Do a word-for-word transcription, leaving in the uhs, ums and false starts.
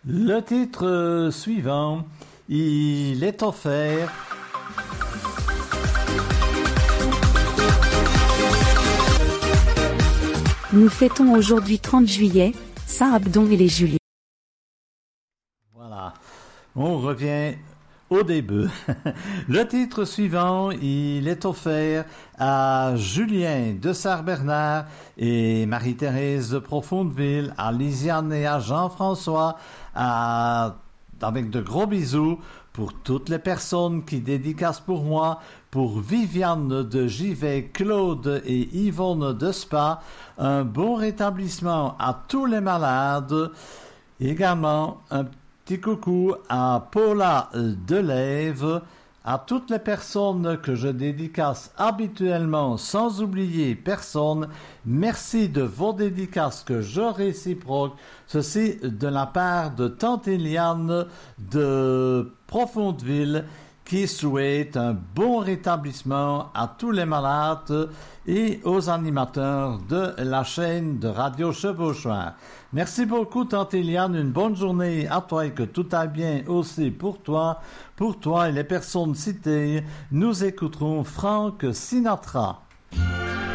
Le titre suivant, il est offert. Nous fêtons aujourd'hui trente juillet, Saint Abdon et les Juliens. Voilà, on revient au début. Le titre suivant, il est offert à Julien de Sarre-Bernard et Marie-Thérèse de Profondeville, à Lisiane et à Jean-François, à... avec de gros bisous pour toutes les personnes qui dédicacent pour moi, pour Viviane de Givet, Claude et Yvonne de Spa, un bon rétablissement à tous les malades, également un petit coucou à Paula Delève, à toutes les personnes que je dédicace habituellement, sans oublier personne. Merci de vos dédicaces que je réciproque. Ceci de la part de Tante Eliane de Profondeville, qui souhaite un bon rétablissement à tous les malades et aux animateurs de la chaîne de Radio Chevauchoir. Merci beaucoup, Tante Eliane. Une bonne journée à toi et que tout aille bien aussi pour toi. Pour toi et les personnes citées, nous écouterons Frank Sinatra.